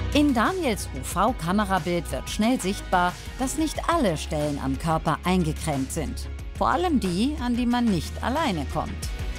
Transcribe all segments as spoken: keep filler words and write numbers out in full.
In Daniels U V-Kamerabild wird schnell sichtbar, dass nicht alle Stellen am Körper eingecremt sind. Vor allem die, an die man nicht alleine kommt.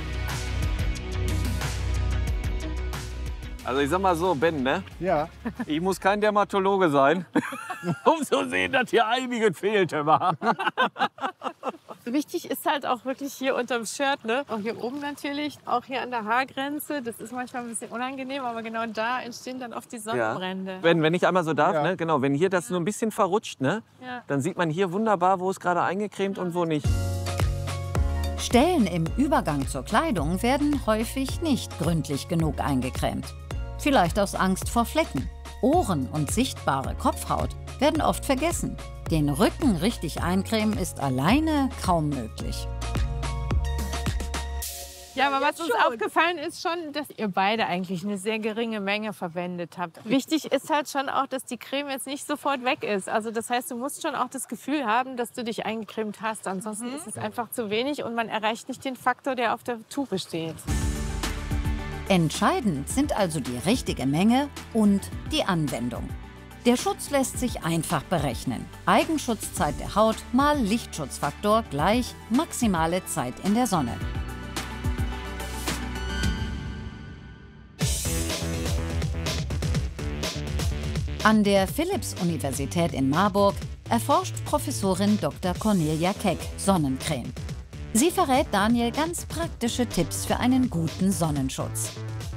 Also ich sag mal so, Ben, ne? Ja. Ich muss kein Dermatologe sein, um zu sehen, dass hier einiges fehlt immer. Wichtig ist halt auch wirklich hier unterm Shirt, ne? Auch hier oben natürlich, auch hier an der Haargrenze. Das ist manchmal ein bisschen unangenehm, aber genau da entstehen dann oft die Sonnenbrände. Ja. Ben, wenn ich einmal so darf, Ja. ne? Genau, wenn hier das nur ein bisschen verrutscht, ne? Ja. Dann sieht man hier wunderbar, wo es gerade eingecremt und wo nicht. Stellen im Übergang zur Kleidung werden häufig nicht gründlich genug eingecremt. Vielleicht aus Angst vor Flecken. Ohren und sichtbare Kopfhaut werden oft vergessen. Den Rücken richtig eincremen ist alleine kaum möglich. Ja, aber was uns aufgefallen ist schon, dass ihr beide eigentlich eine sehr geringe Menge verwendet habt. Wichtig ist halt schon auch, dass die Creme jetzt nicht sofort weg ist. Also das heißt, du musst schon auch das Gefühl haben, dass du dich eingecremt hast. Ansonsten mhm. ist es einfach zu wenig und man erreicht nicht den Faktor, der auf der Tube steht. Entscheidend sind also die richtige Menge und die Anwendung. Der Schutz lässt sich einfach berechnen. Eigenschutzzeit der Haut mal Lichtschutzfaktor gleich maximale Zeit in der Sonne. An der Philipps-Universität in Marburg erforscht Professorin Doktor Cornelia Keck Sonnencreme. Sie verrät Daniel ganz praktische Tipps für einen guten Sonnenschutz.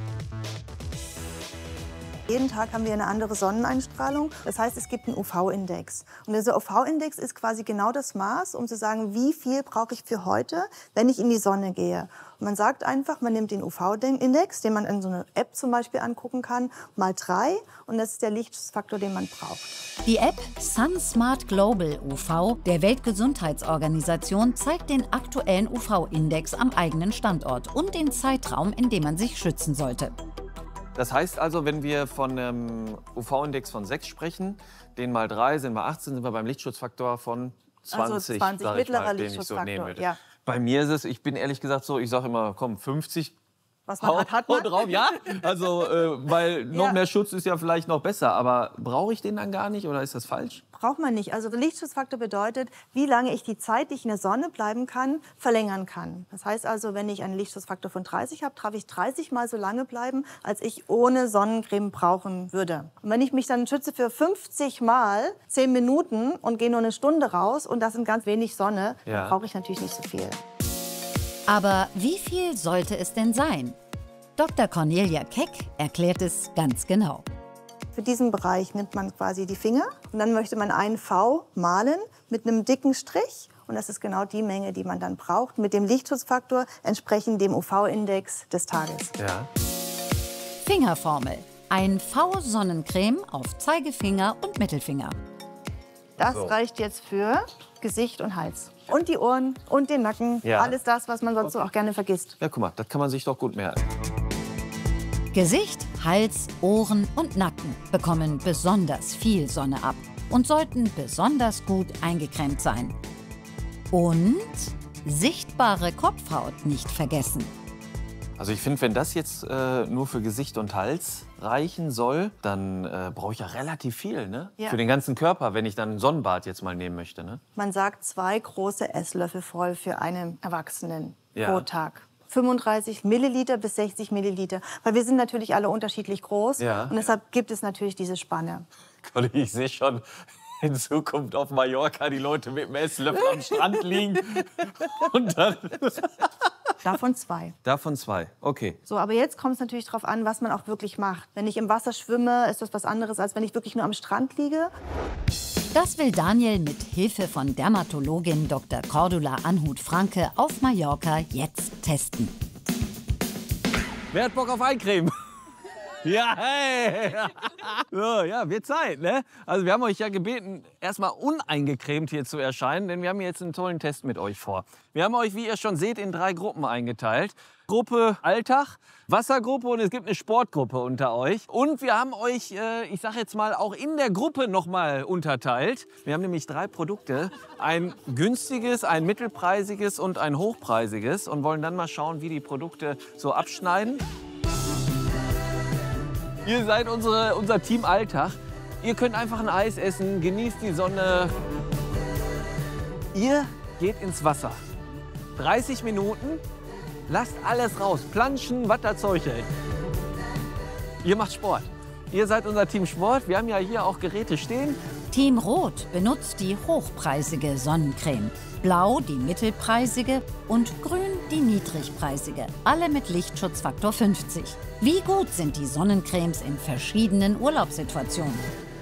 Jeden Tag haben wir eine andere Sonneneinstrahlung. Das heißt, es gibt einen U V-Index. Und dieser U V-Index ist quasi genau das Maß, um zu sagen, wie viel brauche ich für heute, wenn ich in die Sonne gehe. Und man sagt einfach, man nimmt den U V-Index, den man in so einer App zum Beispiel angucken kann, mal drei. Und das ist der Lichtschutzfaktor, den man braucht. Die App SunSmart Global U V der Weltgesundheitsorganisation zeigt den aktuellen U V-Index am eigenen Standort und den Zeitraum, in dem man sich schützen sollte. Das heißt also, wenn wir von einem U V-Index von sechs sprechen, den mal drei sind wir achtzehn, sind wir beim Lichtschutzfaktor von zwanzig. Also zwanzig, mittlerer mal, den ich so Lichtschutzfaktor, nehmen würde. ja. Bei mir ist es, ich bin ehrlich gesagt so, ich sage immer, komm, fünfzig. Was man hat, hat man. Drauf, ja, also, äh, weil noch Ja. mehr Schutz ist ja vielleicht noch besser. Aber brauche ich den dann gar nicht oder ist das falsch? Braucht man nicht. Also der Lichtschutzfaktor bedeutet, wie lange ich die Zeit, die ich in der Sonne bleiben kann, verlängern kann. Das heißt also, wenn ich einen Lichtschutzfaktor von dreißig habe, darf ich dreißig Mal so lange bleiben, als ich ohne Sonnencreme brauchen würde. Und wenn ich mich dann schütze für fünfzig Mal zehn Minuten und gehe nur eine Stunde raus und das sind ganz wenig Sonne, Ja. dann brauche ich natürlich nicht so viel. Aber wie viel sollte es denn sein? Doktor Cornelia Keck erklärt es ganz genau. Für diesen Bereich nimmt man quasi die Finger und dann möchte man einen V malen mit einem dicken Strich. Und das ist genau die Menge, die man dann braucht, mit dem Lichtschutzfaktor entsprechend dem U V-Index des Tages. Ja. Fingerformel. Ein V-Sonnencreme auf Zeigefinger und Mittelfinger. Das So. reicht jetzt für Gesicht und Hals. Und die Ohren und den Nacken. Ja. Alles das, was man sonst so auch gerne vergisst. Ja, guck mal, das kann man sich doch gut merken. Gesicht, Hals, Ohren und Nacken bekommen besonders viel Sonne ab und sollten besonders gut eingecremt sein. Und sichtbare Kopfhaut nicht vergessen. Also ich finde, wenn das jetzt äh, nur für Gesicht und Hals reichen soll, dann äh, brauche ich ja relativ viel, ne? Ja. Für den ganzen Körper, wenn ich dann ein Sonnenbad jetzt mal nehmen möchte, ne? Man sagt zwei große Esslöffel voll für einen Erwachsenen Ja. pro Tag. fünfunddreißig Milliliter bis sechzig Milliliter. Weil wir sind natürlich alle unterschiedlich groß. Ja. Und deshalb gibt es natürlich diese Spanne. Conny, ich sehe schon in Zukunft auf Mallorca die Leute mit dem Esslöffel am Strand liegen. Und dann Davon zwei. davon zwei. Okay. So, aber jetzt kommt es natürlich darauf an, was man auch wirklich macht. Wenn ich im Wasser schwimme, ist das was anderes, als wenn ich wirklich nur am Strand liege. Das will Daniel mit Hilfe von Dermatologin Doktor Cordula Anhut-Franke auf Mallorca jetzt testen. Wer hat Bock auf Eincremen? Ja, hey! So, ja, wird Zeit, ne? Also wir haben euch ja gebeten, erstmal uneingecremt hier zu erscheinen, denn wir haben jetzt einen tollen Test mit euch vor. Wir haben euch, wie ihr schon seht, in drei Gruppen eingeteilt. Gruppe Alltag, Wassergruppe und es gibt eine Sportgruppe unter euch. Und wir haben euch, äh, ich sag jetzt mal, auch in der Gruppe noch mal unterteilt. Wir haben nämlich drei Produkte, ein günstiges, ein mittelpreisiges und ein hochpreisiges und wollen dann mal schauen, wie die Produkte so abschneiden. Ihr seid unsere, unser Team Alltag. Ihr könnt einfach ein Eis essen, genießt die Sonne. Ihr geht ins Wasser. dreißig Minuten, lasst alles raus. Planschen, was das Zeug hält. Ihr macht Sport. Ihr seid unser Team Sport. Wir haben ja hier auch Geräte stehen. Team Rot benutzt die hochpreisige Sonnencreme. Blau die mittelpreisige und grün die niedrigpreisige. Alle mit Lichtschutzfaktor fünfzig. Wie gut sind die Sonnencremes in verschiedenen Urlaubssituationen?